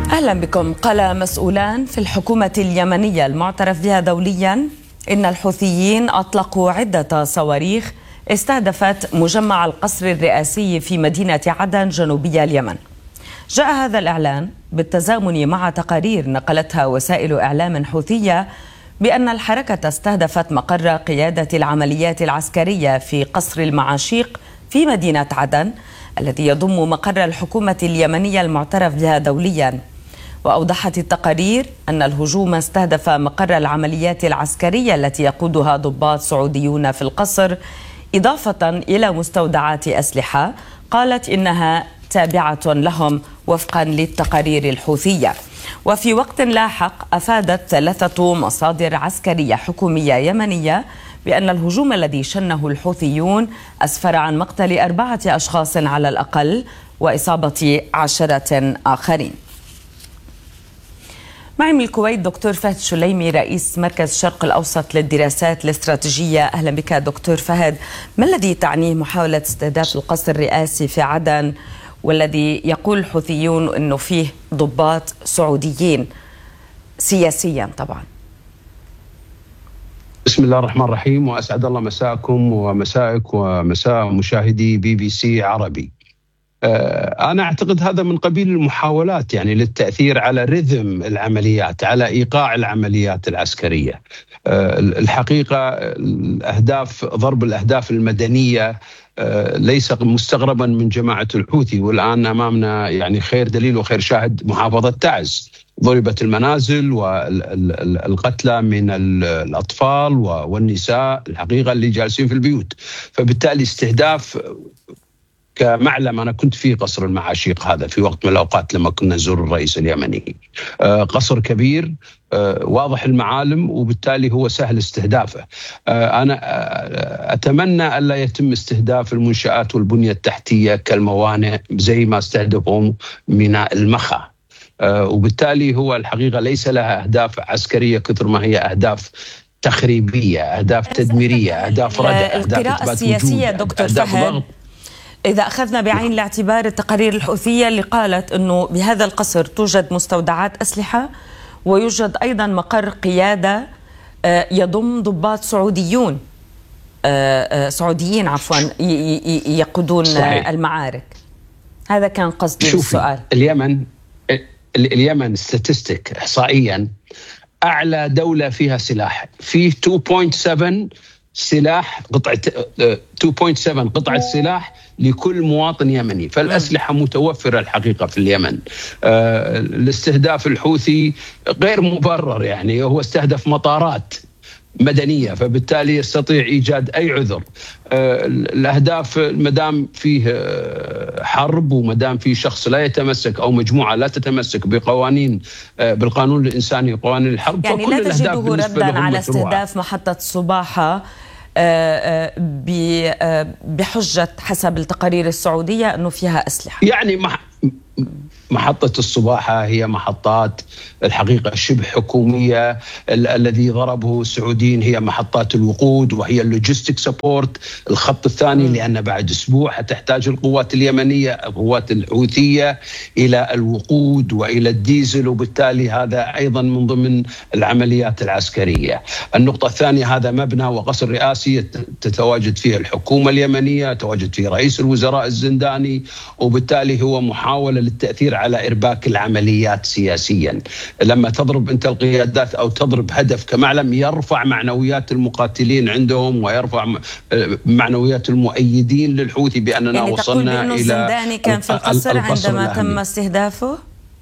أهلا بكم. قال مسؤولان في الحكومة اليمنية المعترف بها دوليا إن الحوثيين أطلقوا عدة صواريخ استهدفت مجمع القصر الرئاسي في مدينة عدن جنوبي اليمن. جاء هذا الإعلان بالتزامن مع تقارير نقلتها وسائل إعلام حوثية بأن الحركة استهدفت مقر قيادة العمليات العسكرية في قصر المعاشيق في مدينة عدن الذي يضم مقر الحكومة اليمنية المعترف بها دوليا. وأوضحت التقارير أن الهجوم استهدف مقر العمليات العسكرية التي يقودها ضباط سعوديون في القصر، إضافة إلى مستودعات أسلحة قالت إنها تابعة لهم وفقا للتقارير الحوثية. وفي وقت لاحق أفادت 3 مصادر عسكرية حكومية يمنية بأن الهجوم الذي شنه الحوثيون أسفر عن مقتل 4 أشخاص على الأقل وإصابة 10 آخرين. معي من الكويت دكتور فهد شليمي رئيس مركز الشرق الأوسط للدراسات الاستراتيجية. أهلا بك دكتور فهد. ما الذي تعنيه محاولة استهداف القصر الرئاسي في عدن والذي يقول الحوثيون أنه فيه ضباط سعوديين سياسيا طبعا؟ بسم الله الرحمن الرحيم، وأسعد الله مساءكم ومسائك ومساء مشاهدي BBC عربي. أنا أعتقد هذا من قبيل المحاولات للتأثير على رذم العمليات، على إيقاع العمليات العسكرية. الحقيقة ضرب الأهداف المدنية ليس مستغربا من جماعة الحوثي، والآن أمامنا خير دليل وخير شاهد محافظة تعز ضربت المنازل والقتلى من الأطفال والنساء الحقيقة اللي جالسين في البيوت. فبالتالي استهداف كمعلم، أنا كنت في قصر المعاشيق هذا في وقت من الأوقات لما كنا نزور الرئيس اليمني. قصر كبير واضح المعالم، وبالتالي هو سهل استهدافه. أنا أتمنى ألا يتم استهداف المنشآت والبنية التحتية كالموانئ زي ما استهدفوا ميناء المخا. وبالتالي هو الحقيقة ليس لها أهداف عسكرية كثر ما هي أهداف تخريبية، أهداف تدميرية، أهداف ردع، القراءة السياسية دكتور فهد، إذا أخذنا بعين الاعتبار التقارير الحوثية اللي قالت أنه بهذا القصر توجد مستودعات أسلحة ويوجد أيضا مقر قيادة يضم ضباط سعوديين يقودون صحيح المعارك. هذا كان قصدي السؤال. اليمن ستاتستيك إحصائيا أعلى دولة فيها سلاح، فيه 2.7 سلاح قطعة 2.7 قطعة سلاح لكل مواطن يمني. فالأسلحة متوفرة الحقيقة في اليمن. الاستهداف الحوثي غير مبرر، هو استهدف مطارات مدنية، فبالتالي يستطيع إيجاد أي عذر. الأهداف مدام فيه حرب ومدام فيه شخص لا يتمسك أو مجموعة لا تتمسك بالقانون الإنساني وقوانين الحرب، لا تجده ردا على استهداف محطة صباحة بحجة حسب التقارير السعودية أنه فيها أسلحة. محطة الصباحة هي محطات الحقيقة شبه حكومية. الذي ضربه السعوديين هي محطات الوقود وهي اللوجيستيك سبورت، الخط الثاني، لأن بعد أسبوع حتحتاج القوات اليمنية القوات الحوثية إلى الوقود وإلى الديزل، وبالتالي هذا أيضا من ضمن العمليات العسكرية. النقطة الثانية، هذا مبنى وقصر رئاسي تتواجد فيه الحكومة اليمنية، تواجد فيه رئيس الوزراء الزنداني، وبالتالي هو محاولة للتأثير على إرباك العمليات سياسيا. لما تضرب أنت القيادات أو تضرب هدف كمعلم يرفع معنويات المقاتلين عندهم ويرفع معنويات المؤيدين للحوثي بأننا وصلنا إلى الزنداني كان في القصر عندما تم استهدافه؟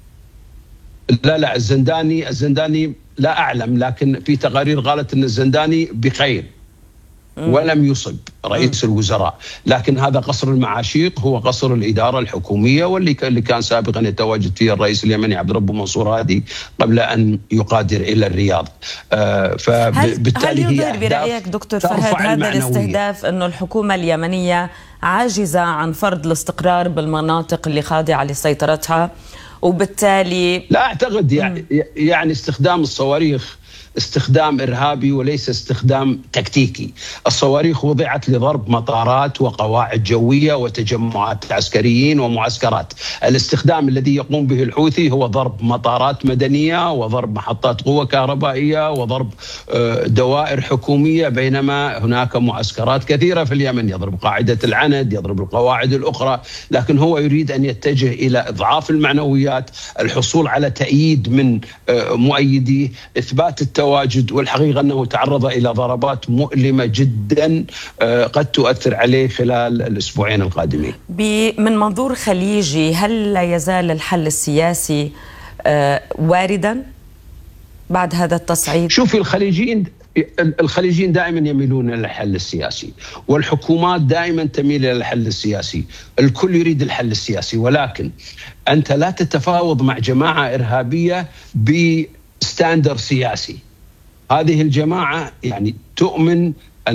لا الزنداني لا أعلم، لكن في تقارير قالت أن الزنداني بخير ولم يصب رئيس الوزراء. لكن هذا قصر المعاشيق هو قصر الإدارة الحكومية، واللي كان سابقا يتواجد فيه الرئيس اليمني عبد ربه منصور هادي قبل أن يقادر إلى الرياض. فبالتالي هل يظهر برأيك دكتور فهد هذا الاستهداف أنه الحكومة اليمنية عاجزة عن فرض الاستقرار بالمناطق اللي خاضعة لسيطرتها، وبالتالي لا أعتقد استخدام الصواريخ استخدام إرهابي وليس استخدام تكتيكي. الصواريخ وضعت لضرب مطارات وقواعد جوية وتجمعات عسكريين ومعسكرات. الاستخدام الذي يقوم به الحوثي هو ضرب مطارات مدنية وضرب محطات قوة كهربائية وضرب دوائر حكومية، بينما هناك معسكرات كثيرة في اليمن، يضرب قاعدة العند، يضرب القواعد الأخرى، لكن هو يريد أن يتجه إلى إضعاف المعنويات، الحصول على تأييد من مؤيديه، إثبات التواجد. والحقيقة أنه تعرض إلى ضربات مؤلمة جدا قد تؤثر عليه خلال الأسبوعين القادمين. من منظور خليجي، هل لا يزال الحل السياسي واردا بعد هذا التصعيد؟ شوفي، الخليجيين دائما يميلون إلى الحل السياسي، والحكومات دائما تميل إلى الحل السياسي. الكل يريد الحل السياسي، ولكن أنت لا تتفاوض مع جماعة إرهابية بستاندر سياسي. هذه الجماعة يعني تؤمن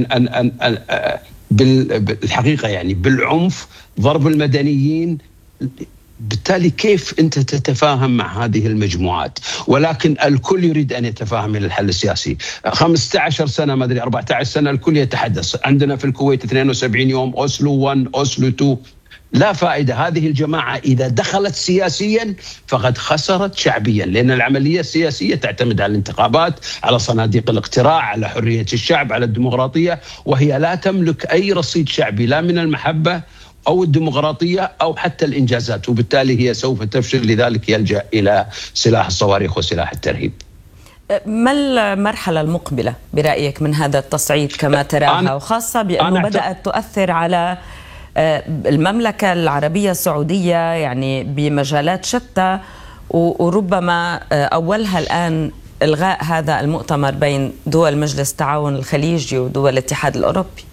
بالحقيقة يعني بالعنف، ضرب المدنيين. بالتالي كيف أنت تتفاهم مع هذه المجموعات؟ ولكن الكل يريد أن يتفاهم إلى الحل السياسي. 15 سنة ما أدري 14 سنة الكل يتحدث. عندنا في الكويت 72 يوم، أوسلو 1، أوسلو 2، لا فائدة. هذه الجماعة إذا دخلت سياسيا فقد خسرت شعبيا، لأن العملية السياسية تعتمد على الانتخابات، على صناديق الاقتراع، على حرية الشعب، على الديمقراطية، وهي لا تملك أي رصيد شعبي، لا من المحبة أو الديمقراطية أو حتى الإنجازات، وبالتالي هي سوف تفشل. لذلك يلجأ إلى سلاح الصواريخ وسلاح الترهيب. ما المرحلة المقبلة برأيك من هذا التصعيد كما تراها، وخاصة بأنه بدأت تؤثر على المملكة العربية السعودية يعني بمجالات شتى، وربما أولها الآن إلغاء هذا المؤتمر بين دول مجلس التعاون الخليجي ودول الاتحاد الأوروبي؟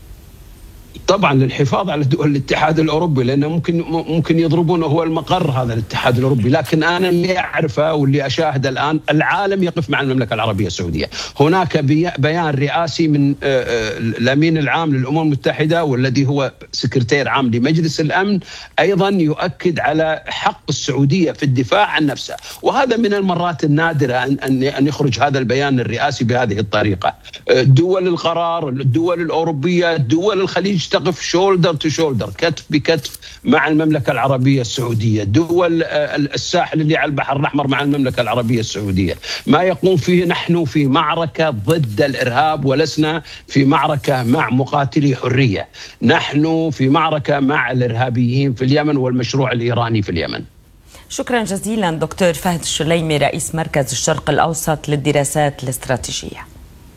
طبعا للحفاظ على دول الاتحاد الأوروبي، لأنه ممكن يضربونه هو المقر هذا الاتحاد الأوروبي. لكن أنا اللي أعرفه واللي أشاهده الآن، العالم يقف مع المملكة العربية السعودية. هناك بيان رئاسي من الأمين العام للأمم المتحدة، والذي هو سكرتير عام لمجلس الأمن، أيضا يؤكد على حق السعودية في الدفاع عن نفسها. وهذا من المرات النادرة أن يخرج هذا البيان الرئاسي بهذه الطريقة. دول القرار، الدول الأوروبية، دول الخليج تقف شولدر تو شولدر، كتف بكتف مع المملكة العربية السعودية. دول الساحل اللي على البحر الأحمر مع المملكة العربية السعودية. ما يقوم فيه، نحن في معركة ضد الإرهاب، ولسنا في معركة مع مقاتلي حرية. نحن في معركة مع الإرهابيين في اليمن والمشروع الإيراني في اليمن. شكرا جزيلا دكتور فهد الشليمي، رئيس مركز الشرق الأوسط للدراسات الاستراتيجية.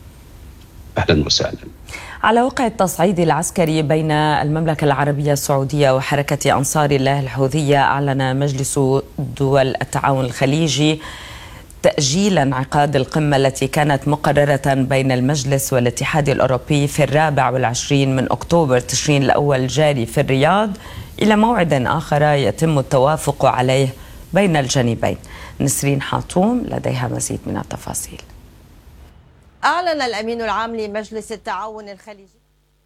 أهلا وسهلا. على وقع التصعيد العسكري بين المملكة العربية السعودية وحركة أنصار الله الحوثية، أعلن مجلس دول التعاون الخليجي تأجيل انعقاد القمة التي كانت مقررة بين المجلس والاتحاد الأوروبي في 24 من أكتوبر تشرين الأول الجاري في الرياض إلى موعد آخر يتم التوافق عليه بين الجانبين. نسرين حاطوم لديها مزيد من التفاصيل. أعلن الأمين العام لمجلس التعاون الخليجي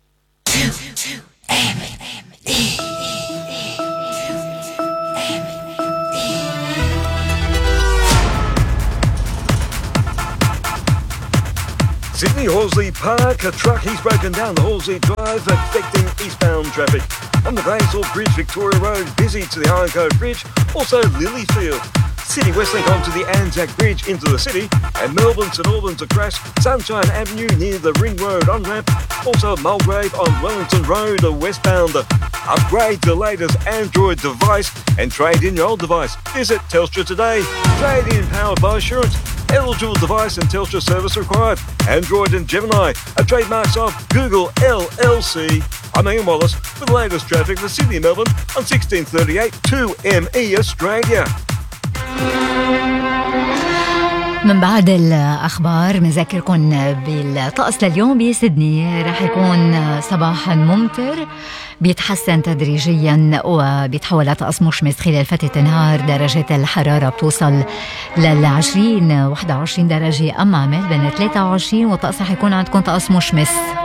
Sydney Horsley Park, a truck has broken down the Horsley Drive, affecting eastbound traffic. On the Braysall Bridge, Victoria Road, busy to the Iron Cove Bridge, also Lilyfield. City Westlink onto the Anzac Bridge into the city, and Melbourne St Albans to crash Sunshine Avenue near the Ring Road on-ramp, also Mulgrave on Wellington Road, westbound. Upgrade the latest Android device and trade in your old device. Visit Telstra today. Trade in powered by Assurance. Eligible device and Telstra service required. Android and Gemini are trademarks of Google LLC. I'm Ian Wallace with the latest traffic for Sydney and Melbourne on 1638 2ME Australia. من بعد الأخبار بنذكركم بالطقس لليوم بسيدني رح يكون صباحا ممطر بيتحسن تدريجيا وبيتحول لطقس مشمس خلال فترة النهار. درجة الحرارة بتوصل لل20 21 درجة، أما ملبن 23، والطقس رح يكون عندكم طقس مشمس.